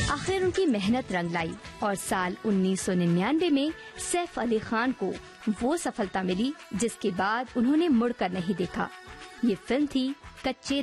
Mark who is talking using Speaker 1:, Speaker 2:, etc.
Speaker 1: आखिर उनकी मेहनत रंग लाई और साल 1999 में सैफ अली खान को वो सफलता मिली जिसके बाद उन्होंने मुड़कर नहीं देखा। ये फिल्म थी कच्चे